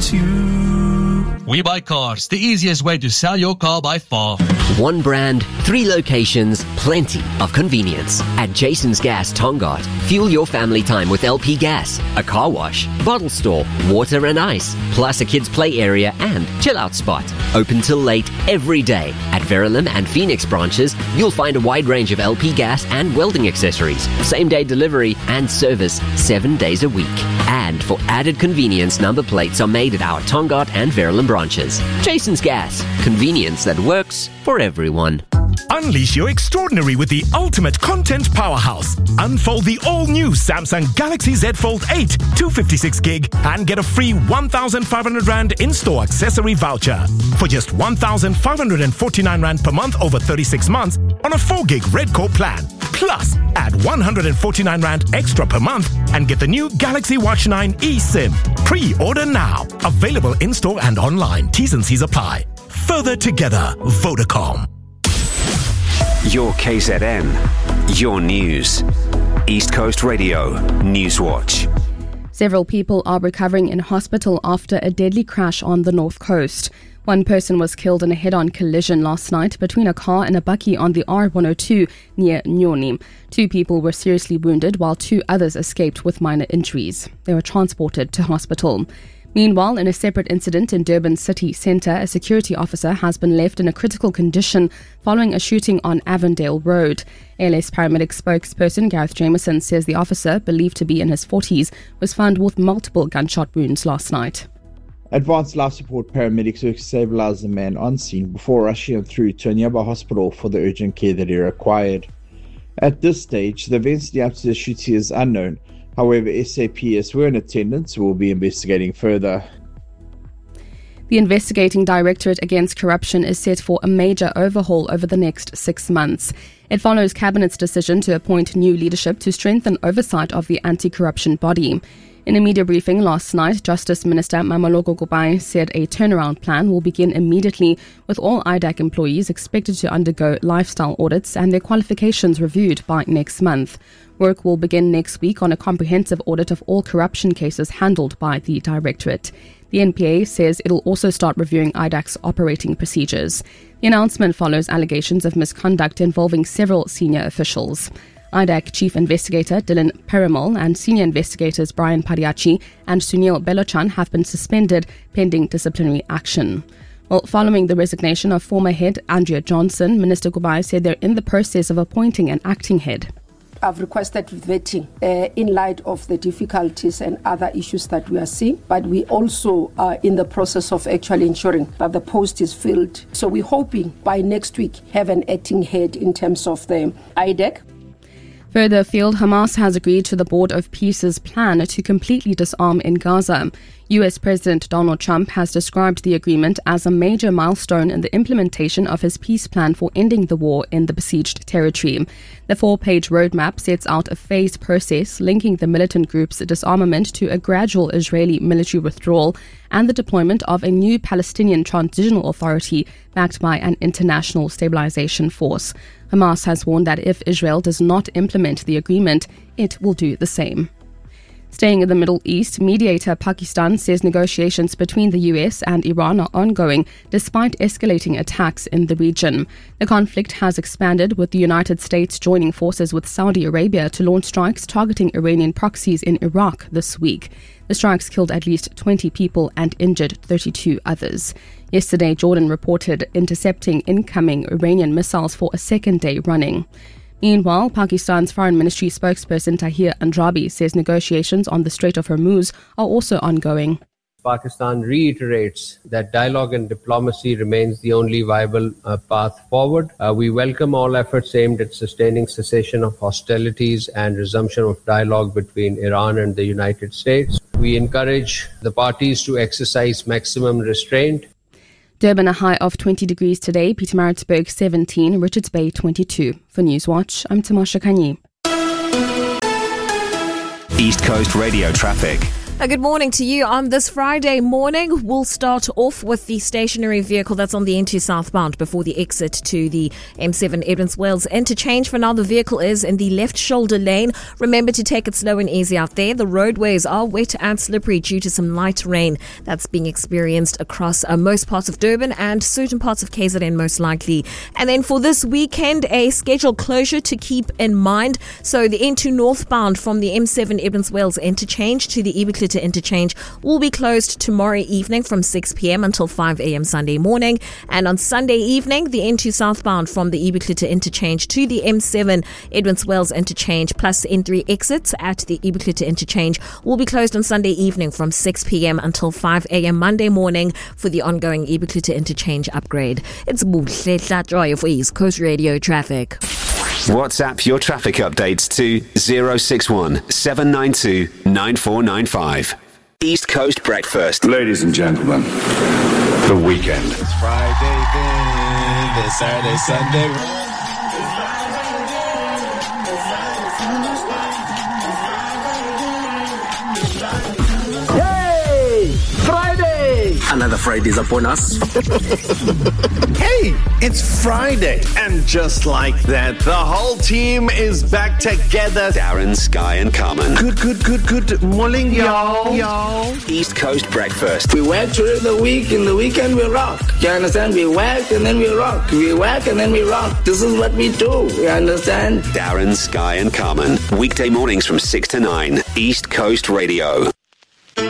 finds you. We Buy Cars, the easiest way to sell your car by far. One brand, 3 locations, plenty of convenience. At Jason's Gas Tongaat, fuel your family time with LP gas, a car wash, bottle store, water and ice, plus a kids' play area and chill-out spot. Open till late every day. At Verulam and Phoenix branches, you'll find a wide range of LP gas and welding accessories, same-day delivery and service 7 days a week. And for added convenience, number plates are made at our Tongaat and Verulam branches. Jason's Gas, convenience that works for everyone. Unleash your extraordinary with the ultimate content powerhouse. Unfold the all-new Samsung Galaxy Z Fold 8 256 gig and get a free 1,500 Rand in-store accessory voucher for just 1,549 Rand per month over 36 months on a 4 gig Red Core plan. Plus, add 149 Rand extra per month and get the new Galaxy Watch 9 eSIM. Pre-order now. Available in-store and online. T's and C's apply. Further together, Vodacom. Your KZN, your news. East Coast Radio, Newswatch. Several people are recovering in hospital after a deadly crash on the north coast. One person was killed in a head-on collision last night between a car and a bakkie on the R102 near Nyoni. 2 people were seriously wounded while 2 others escaped with minor injuries. They were transported to hospital. Meanwhile, in a separate incident in Durban city centre, a security officer has been left in a critical condition following a shooting on Avondale Road. ALS paramedic spokesperson Gareth Jameson says the officer, believed to be in his 40s, was found with multiple gunshot wounds last night. Advanced life support paramedics worked to stabilise the man on scene before rushing him through to a nearby hospital for the urgent care that he required. At this stage, the events leading up to the shooting is unknown. However, SAPS were in attendance and will be investigating further. The Investigating Directorate Against Corruption is set for a major overhaul over the next 6 months. It follows Cabinet's decision to appoint new leadership to strengthen oversight of the anti-corruption body. In a media briefing last night, Justice Minister Mameloko Kubai said a turnaround plan will begin immediately, with all IDAC employees expected to undergo lifestyle audits and their qualifications reviewed by next month. Work will begin next week on a comprehensive audit of all corruption cases handled by the Directorate. The NPA says it'll also start reviewing IDAC's operating procedures. The announcement follows allegations of misconduct involving several senior officials. IDAC Chief Investigator Dylan Perimal and Senior Investigators Brian Padiachi and Sunil Belochan have been suspended pending disciplinary action. Well, following the resignation of former head Andrea Johnson, Minister Kubai said they're in the process of appointing an acting head. I've requested vetting in light of the difficulties and other issues that we are seeing, but we also are in the process of actually ensuring that the post is filled. So we're hoping by next week have an acting head in terms of the IDAC. Further afield, Hamas has agreed to the Board of Peace's plan to completely disarm in Gaza. US President Donald Trump has described the agreement as a major milestone in the implementation of his peace plan for ending the war in the besieged territory. The 4-page roadmap sets out a phased process linking the militant group's disarmament to a gradual Israeli military withdrawal and the deployment of a new Palestinian transitional authority backed by an international stabilization force. Hamas has warned that if Israel does not implement the agreement, it will do the same. Staying in the Middle East, mediator Pakistan says negotiations between the US and Iran are ongoing despite escalating attacks in the region. The conflict has expanded, with the United States joining forces with Saudi Arabia to launch strikes targeting Iranian proxies in Iraq this week. The strikes killed at least 20 people and injured 32 others. Yesterday, Jordan reported intercepting incoming Iranian missiles for a second day running. Meanwhile, Pakistan's Foreign Ministry spokesperson Tahir Andrabi says negotiations on the Strait of Hormuz are also ongoing. Pakistan reiterates that dialogue and diplomacy remains the only viable path forward. We welcome all efforts aimed at sustaining cessation of hostilities and resumption of dialogue between Iran and the United States. We encourage the parties to exercise maximum restraint. Durban a high of 20 degrees today, Pietermaritzburg 17, Richards Bay 22. For Newswatch, I'm Tamasha Kanyi. East Coast Radio traffic. Good morning to you. On this Friday morning, we'll start off with the stationary vehicle that's on the N2 southbound before the exit to the M7 Edmonds Wales interchange. For now, the vehicle is in the left shoulder lane. Remember to take it slow and easy out there. The roadways are wet and slippery due to some light rain that's being experienced across most parts of Durban and certain parts of KZN most likely. And then for this weekend, a scheduled closure to keep in mind. So the N2 northbound from the M7 Edmonds Wales interchange to the Ebikluta interchange will be closed tomorrow evening from 6 p.m. until 5 a.m. Sunday morning. And on Sunday evening, the N2 southbound from the Ebikluta interchange to the M7 Edmonds Wales interchange plus N3 exits at the Ebikluta interchange will be closed on Sunday evening from 6 p.m. until 5 a.m. Monday morning for the ongoing Ebikluta interchange upgrade. It's Buhle Hlatjoy for East Coast Radio Traffic. WhatsApp your traffic updates to 061 792 9495. East Coast Breakfast. Ladies and gentlemen, the weekend. It's Friday then, it's Saturday, Sunday. Another Friday is upon us. Hey, it's Friday. And just like that, the whole team is back together. Darren, Sky and Carmen. Good morning, y'all. East Coast Breakfast. We work during the week, in the weekend we rock. You understand? We work and then we rock. We work and then we rock. This is what we do. You understand? Darren, Sky and Carmen. Weekday mornings from 6 to 9. East Coast Radio.